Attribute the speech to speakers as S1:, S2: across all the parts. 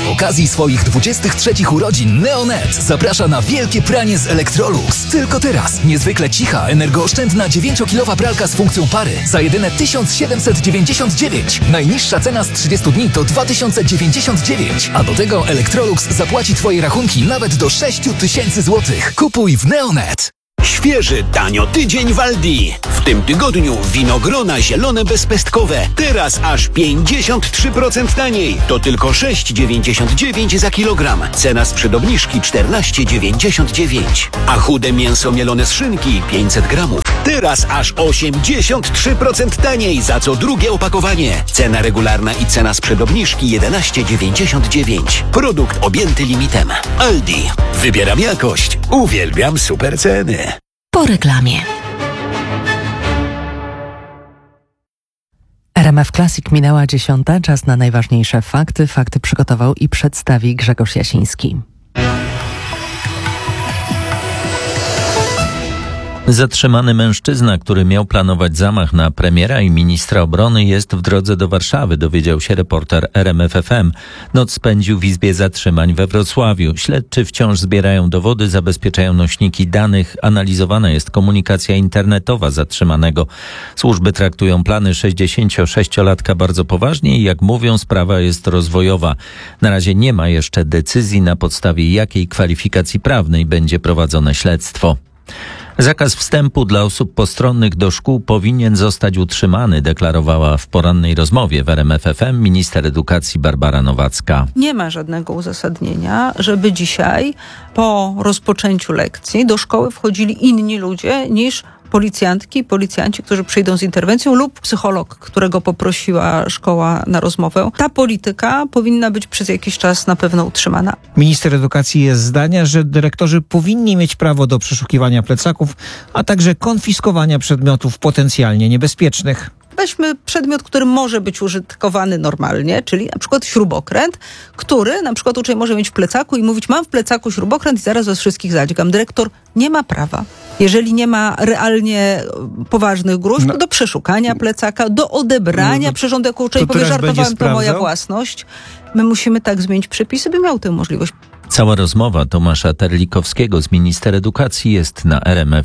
S1: Z okazji swoich 23 urodzin Neonet zaprasza na wielkie pranie z Electrolux. Tylko teraz niezwykle cicha, energooszczędna 9-kilowa pralka z funkcją pary za jedyne 1799. Najniższa cena z 30 dni to 2099. A do tego Electrolux zapłaci Twoje rachunki nawet do 6000 zł. Kupuj w Neonet.
S2: Świeży, tanio tydzień w Aldi. W tym tygodniu winogrona zielone bezpestkowe. Teraz aż 53% taniej. To tylko 6,99 za kilogram. Cena sprzed obniżki 14,99. A chude mięso mielone z szynki 500 gramów. Teraz aż 83% taniej, za co drugie opakowanie. Cena regularna i cena sprzed obniżki 11,99. Produkt objęty limitem. Aldi. Wybieram jakość. Uwielbiam super ceny.
S3: Po reklamie. RMF Classic minęła 10. Czas na najważniejsze fakty. Fakty przygotował i przedstawi Grzegorz Jasiński.
S4: Zatrzymany mężczyzna, który miał planować zamach na premiera i ministra obrony, jest w drodze do Warszawy, dowiedział się reporter RMF FM. Noc spędził w izbie zatrzymań we Wrocławiu. Śledczy wciąż zbierają dowody, zabezpieczają nośniki danych. Analizowana jest komunikacja internetowa zatrzymanego. Służby traktują plany 66-latka bardzo poważnie i jak mówią, sprawa jest rozwojowa. Na razie nie ma jeszcze decyzji, na podstawie jakiej kwalifikacji prawnej będzie prowadzone śledztwo. Zakaz wstępu dla osób postronnych do szkół powinien zostać utrzymany, deklarowała w porannej rozmowie w RMF FM minister edukacji Barbara Nowacka.
S5: Nie ma żadnego uzasadnienia, żeby dzisiaj po rozpoczęciu lekcji do szkoły wchodzili inni ludzie niż policjantki, policjanci, którzy przyjdą z interwencją lub psycholog, którego poprosiła szkoła na rozmowę. Ta polityka powinna być przez jakiś czas na pewno utrzymana.
S6: Minister edukacji jest zdania, że dyrektorzy powinni mieć prawo do przeszukiwania plecaków, a także konfiskowania przedmiotów potencjalnie niebezpiecznych.
S5: Weźmy przedmiot, który może być użytkowany normalnie, czyli na przykład śrubokręt, który na przykład uczeń może mieć w plecaku i mówić: mam w plecaku śrubokręt i zaraz was wszystkich zadźgam. Dyrektor nie ma prawa, jeżeli nie ma realnie poważnych gruźb, do przeszukania plecaka, do odebrania przyrządu. Uczeń powie: żartowałem, to moja własność. My musimy tak zmienić przepisy, by miał tę możliwość.
S4: Cała rozmowa Tomasza Terlikowskiego z minister edukacji jest na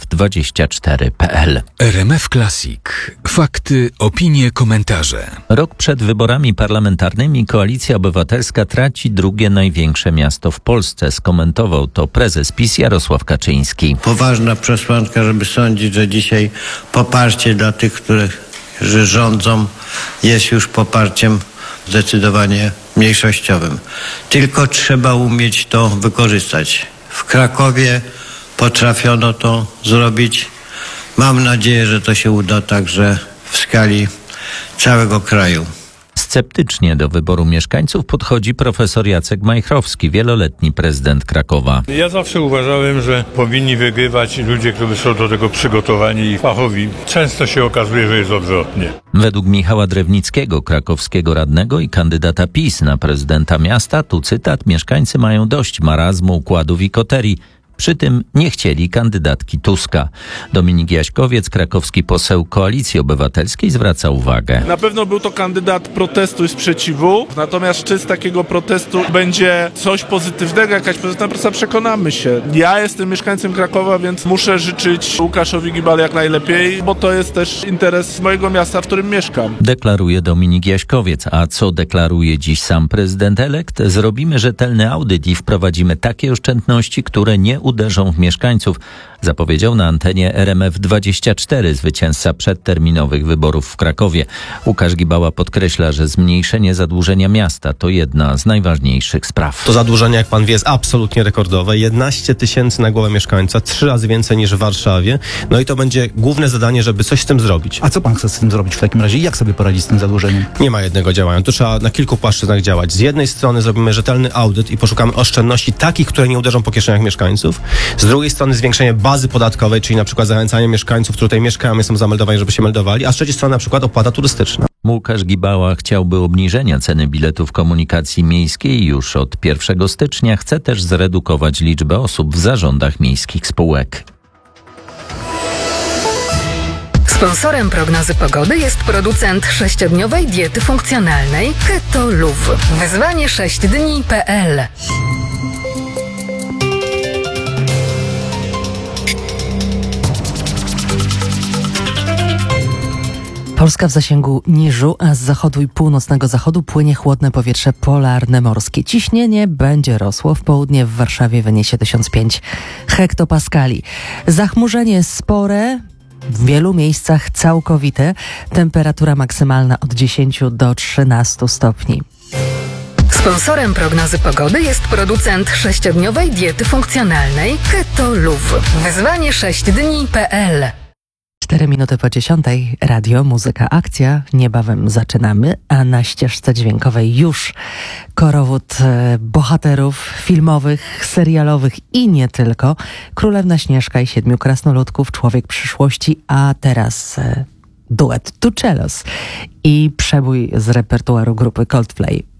S4: rmf24.pl.
S7: RMF Classic. Fakty, opinie, komentarze.
S4: Rok przed wyborami parlamentarnymi Koalicja Obywatelska traci drugie największe miasto w Polsce. Skomentował to prezes PiS Jarosław Kaczyński.
S8: Poważna przesłanka, żeby sądzić, że dzisiaj poparcie dla tych, którzy rządzą, jest już poparciem zdecydowanie mniejszościowym. Tylko trzeba umieć to wykorzystać. W Krakowie potrafiono to zrobić. Mam nadzieję, że to się uda także w skali całego kraju.
S4: Sceptycznie do wyboru mieszkańców podchodzi profesor Jacek Majchrowski, wieloletni prezydent Krakowa.
S9: Ja zawsze uważałem, że powinni wygrywać ludzie, którzy są do tego przygotowani i fachowi. Często się okazuje, że jest odwrotnie.
S4: Według Michała Drewnickiego, krakowskiego radnego i kandydata PiS na prezydenta miasta, tu cytat: mieszkańcy mają dość marazmu, układów i koterii. Przy tym nie chcieli kandydatki Tuska. Dominik Jaśkowiec, krakowski poseł Koalicji Obywatelskiej, zwraca uwagę.
S10: Na pewno był to kandydat protestu i sprzeciwu, natomiast czy z takiego protestu będzie coś pozytywnego, jakaś pozytywna praca, przekonamy się. Ja jestem mieszkańcem Krakowa, więc muszę życzyć Łukaszowi Gibale jak najlepiej, bo to jest też interes mojego miasta, w którym mieszkam.
S4: Deklaruje Dominik Jaśkowiec. A co deklaruje dziś sam prezydent elekt? Zrobimy rzetelny audyt i wprowadzimy takie oszczędności, które nie uderzą w mieszkańców, zapowiedział na antenie RMF24 zwycięzca przedterminowych wyborów w Krakowie. Łukasz Gibała podkreśla, że zmniejszenie zadłużenia miasta to jedna z najważniejszych spraw.
S11: To zadłużenie, jak pan wie, jest absolutnie rekordowe. 11 tysięcy na głowę mieszkańca, 3 razy więcej niż w Warszawie. No i to będzie główne zadanie, żeby coś z tym zrobić.
S12: A co pan chce z tym zrobić w takim razie? Jak sobie poradzić z tym zadłużeniem?
S11: Nie ma jednego działania. Tu trzeba na kilku płaszczyznach działać. Z jednej strony zrobimy rzetelny audyt i poszukamy oszczędności takich, które nie uderzą po kieszeniach mieszkańców. Z drugiej strony zwiększenie bazy podatkowej, czyli na przykład zachęcanie mieszkańców, którzy tutaj mieszkają i są zameldowani, żeby się meldowali, a z trzeciej strony na przykład opłata turystyczna.
S4: Łukasz Gibała chciałby obniżenia ceny biletów komunikacji miejskiej już od 1 stycznia. Chce też zredukować liczbę osób w zarządach miejskich spółek.
S13: Sponsorem prognozy pogody jest producent 6-dniowej diety funkcjonalnej Keto Luv. Wyzwanie 6dni.pl.
S3: Polska w zasięgu niżu, a z zachodu i północnego zachodu płynie chłodne powietrze polarne morskie. Ciśnienie będzie rosło. W południe w Warszawie wyniesie 1005 hektopaskali. Zachmurzenie spore, w wielu miejscach całkowite. Temperatura maksymalna od 10 do 13 stopni.
S13: Sponsorem prognozy pogody jest producent 6-dniowej diety funkcjonalnej Keto Luv. Wyzwanie 6dni.pl.
S3: 4 minuty po 10. Radio, muzyka, akcja. Niebawem zaczynamy, a na ścieżce dźwiękowej już korowód bohaterów filmowych, serialowych i nie tylko. Królewna Śnieżka i 7 krasnoludków, Człowiek przyszłości, a teraz duet Tuczelos i przebój z repertuaru grupy Coldplay.